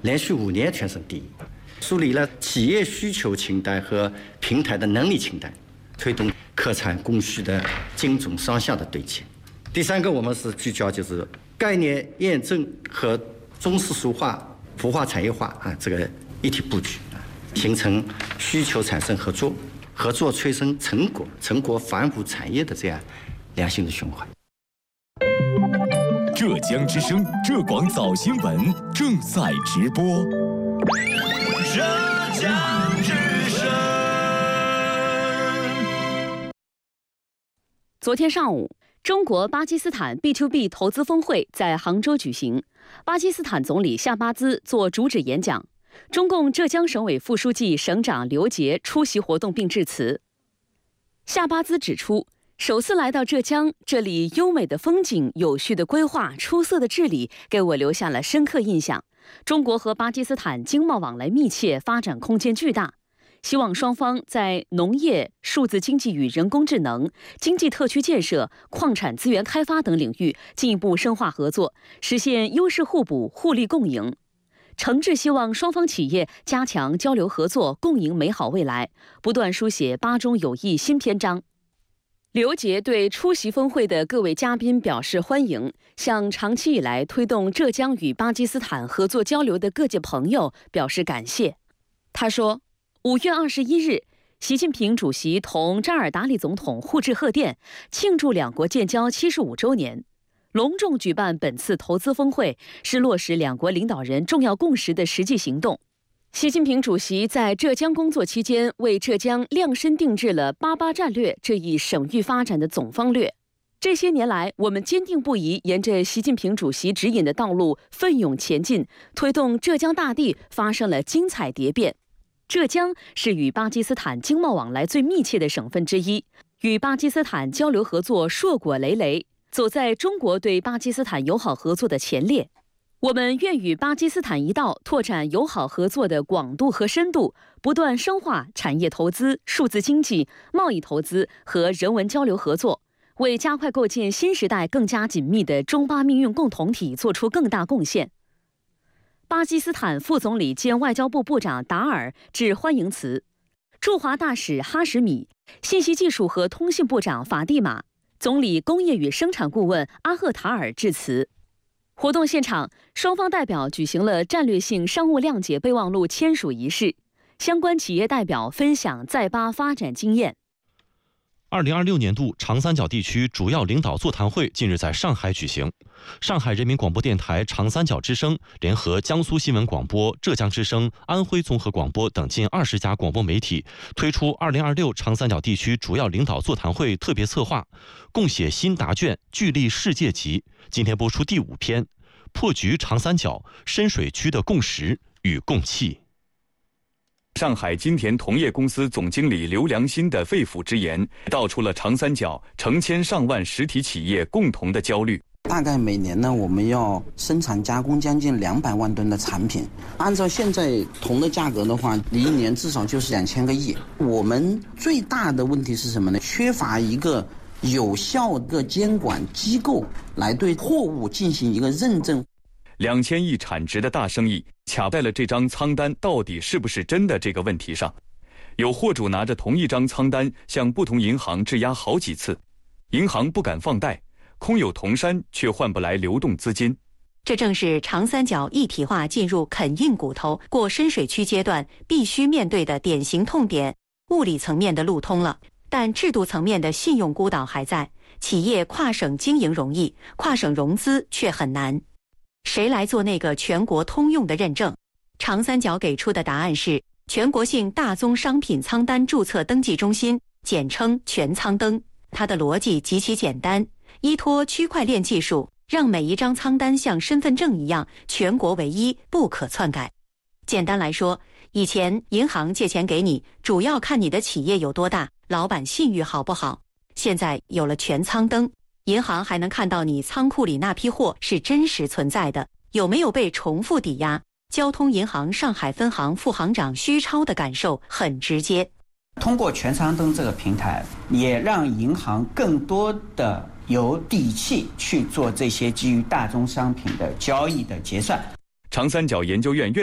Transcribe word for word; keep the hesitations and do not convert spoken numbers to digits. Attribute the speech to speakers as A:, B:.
A: 连续五年全省第一，树立了企业需求清单和平台的能力清单，推动客产供需的精准双向的对接。第三个，我们是聚焦就是概念验证和中世俗化、孵化产业化啊这个一体布局啊，形成需求产生合作，合作催生成果，成果反哺产业的这样良性的循环。
B: 浙江之声浙广早新闻正在直播。
C: 浙江之声。
D: 昨天上午，中国巴基斯坦 B to B 投资峰会在杭州举行，巴基斯坦总理夏巴兹作主旨演讲，中共浙江省委副书记、省长刘杰出席活动并致辞。夏巴兹指出，首次来到浙江，这里优美的风景、有序的规划、出色的治理，给我留下了深刻印象。中国和巴基斯坦经贸往来密切，发展空间巨大。希望双方在农业、数字经济与人工智能、经济特区建设、矿产资源开发等领域进一步深化合作，实现优势互补、互利共赢。诚挚希望双方企业加强交流合作，共赢美好未来，不断书写巴中友谊新篇章。刘杰对出席峰会的各位嘉宾表示欢迎，向长期以来推动浙江与巴基斯坦合作交流的各界朋友表示感谢。他说，五月二十一日，习近平主席同扎尔达里总统互致贺电，庆祝两国建交七十五周年。隆重举办本次投资峰会，是落实两国领导人重要共识的实际行动。习近平主席在浙江工作期间，为浙江量身定制了“八八”战略这一省域发展的总方略。这些年来，我们坚定不移沿着习近平主席指引的道路奋勇前进，推动浙江大地发生了精彩蝶变。浙江是与巴基斯坦经贸往来最密切的省份之一，与巴基斯坦交流合作硕果累累，走在中国对巴基斯坦友好合作的前列。我们愿与巴基斯坦一道拓展友好合作的广度和深度，不断深化产业投资、数字经济、贸易投资和人文交流合作，为加快构建新时代更加紧密的中巴命运共同体做出更大贡献。巴基斯坦副总理兼外交部部长达尔致欢迎词，驻华大使哈什米、信息技术和通信部长法蒂玛、总理工业与生产顾问阿赫塔尔致辞。活动现场，双方代表举行了战略性商务谅解备忘录签署仪式，相关企业代表分享在巴发展经验。
E: 二零二六年度长三角地区主要领导座谈会近日在上海举行。上海人民广播电台长三角之声联合江苏新闻广播、浙江之声、安徽综合广播等近二十家广播媒体，推出二零二六长三角地区主要领导座谈会特别策划，共写新答卷，聚力世界级。今天播出第五篇，破局长三角深水区的共识与共气。
B: 上海金田同业公司总经理刘良新的肺腑之言，道出了长三角成千上万实体企业共同的焦虑。
F: 大概每年呢，我们要生产加工将近两百万吨的产品。按照现在铜的价格的话，一年至少就是两千个亿。我们最大的问题是什么呢？缺乏一个有效的监管机构来对货物进行一个认证。
B: 两千亿产值的大生意，卡在了这张仓单到底是不是真的这个问题上。有货主拿着同一张仓单向不同银行质押好几次，银行不敢放贷，空有铜山却换不来流动资金。
G: 这正是长三角一体化进入啃硬骨头、过深水区阶段必须面对的典型痛点。物理层面的路通了，但制度层面的信用孤岛还在。企业跨省经营容易，跨省融资却很难。谁来做那个全国通用的认证？长三角给出的答案是全国性大宗商品仓单注册登记中心，简称全仓登。它的逻辑极其简单，依托区块链技术，让每一张仓单像身份证一样全国唯一，不可篡改。简单来说，以前银行借钱给你，主要看你的企业有多大，老板信誉好不好。现在有了全仓登，银行还能看到你仓库里那批货是真实存在的，有没有被重复抵押。交通银行上海分行副行长徐超的感受很直接。
H: 通过全仓登这个平台，也让银行更多的有底气去做这些基于大宗商品的交易的结算。
B: 长三角研究院院